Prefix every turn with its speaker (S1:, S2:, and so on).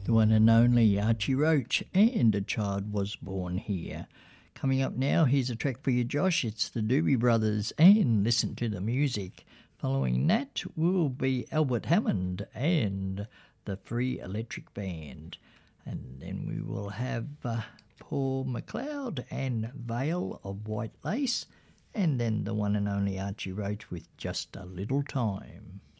S1: The one and only Archie Roach, and a child was born here. Coming up now, here's a track for you, Josh. It's the Doobie Brothers, and listen to the music. Following that will be Albert Hammond and the Free Electric Band. And then we will have Paul McLeod and Veil of White Lace, and then the one and only Archie Roach with Just a Little Time.